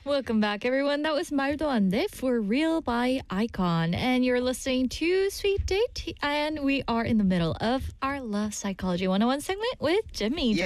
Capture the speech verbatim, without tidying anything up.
Welcome back, everyone. That was 말도 안 돼 for Real by Icon. And you're listening to Sweet Date. And we are in the middle of our Love Psychology one oh one segment with Jimmy.